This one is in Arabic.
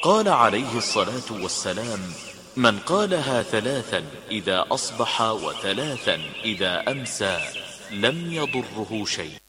قال عليه الصلاة والسلام: من قالها 3 إذا أصبح و3 إذا أمسى لم يضره شيء.